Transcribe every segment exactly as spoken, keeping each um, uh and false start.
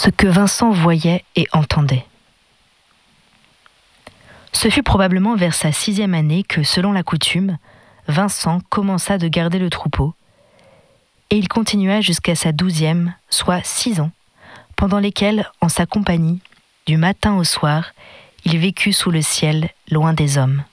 Ce que Vincent voyait et entendait. Ce fut probablement vers sa sixième année que, selon la coutume, Vincent commença de garder le troupeau, et il continua jusqu'à sa douzième, soit six ans, pendant lesquels, en sa compagnie, du matin au soir, il vécut sous le ciel, loin des hommes.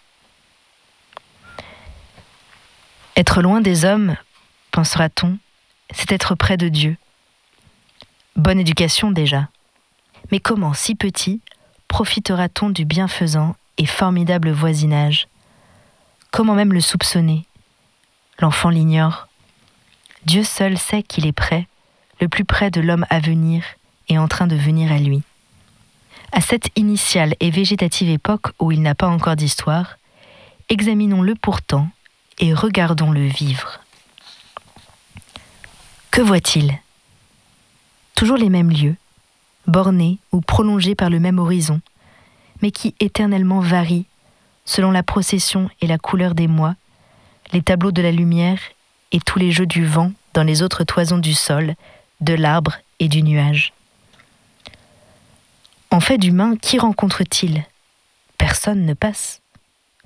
Être loin des hommes, pensera-t-on, c'est être près de Dieu. Bonne éducation déjà. Mais comment, si petit, profitera-t-on du bienfaisant et formidable voisinage ? Comment même le soupçonner ? L'enfant l'ignore. Dieu seul sait qu'il est près, le plus près de l'homme à venir et en train de venir à lui. À cette initiale et végétative époque où il n'a pas encore d'histoire, examinons-le pourtant et regardons-le vivre. Que voit-il ? Toujours les mêmes lieux, bornés ou prolongés par le même horizon, mais qui éternellement varient selon la procession et la couleur des mois, les tableaux de la lumière et tous les jeux du vent dans les autres toisons du sol, de l'arbre et du nuage. En fait d'humain, qui rencontre-t-il ? Personne ne passe. Qu'entend-il ?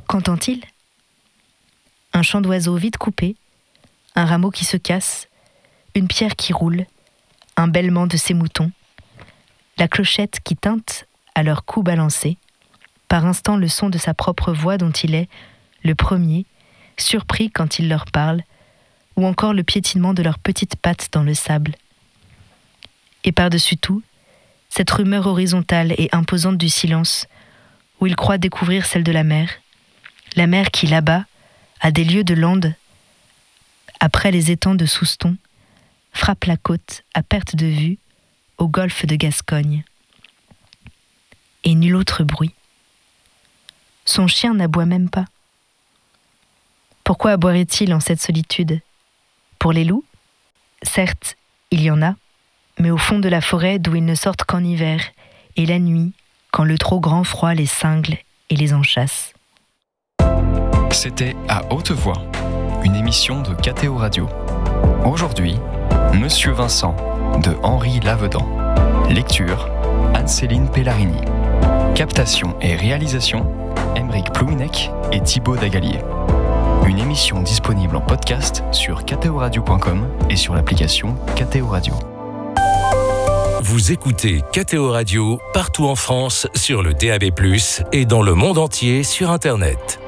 Un chant d'oiseau vite coupé, un rameau qui se casse, une pierre qui roule, un bêlement de ses moutons, la clochette qui tinte à leur cou balancé, par instant le son de sa propre voix dont il est, le premier, surpris quand il leur parle, ou encore le piétinement de leurs petites pattes dans le sable. Et par-dessus tout, cette rumeur horizontale et imposante du silence, où il croit découvrir celle de la mer, la mer qui, là-bas, à des lieues de lande, après les étangs de Souston, frappe la côte à perte de vue au golfe de Gascogne. Et nul autre bruit. Son chien n'aboie même pas. Pourquoi aboierait-il en cette solitude ? Pour les loups ? Certes, il y en a, mais au fond de la forêt d'où ils ne sortent qu'en hiver, et la nuit, quand le trop grand froid les cingle et les enchâsse. C'était À Haute Voix, une émission de K T O Radio. Aujourd'hui, Monsieur Vincent, de Henri Lavedan. Lecture, Anne-Céline Pellarini. Captation et réalisation, Aymeric Plouinec et Thibaut Dagalier. Une émission disponible en podcast sur k t o radio point com et sur l'application K T O Radio. Vous écoutez K T O Radio partout en France sur le D A B plus, et dans le monde entier sur Internet.